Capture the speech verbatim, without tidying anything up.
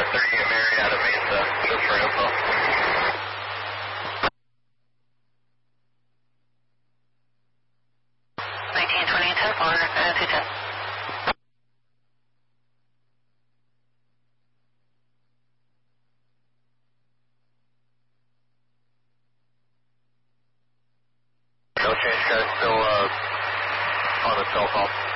thirty-eight Marietta Mesa, just for info. nineteen twenty ten four, uh, two ten. No change, guys. Still uh, on the cell phone.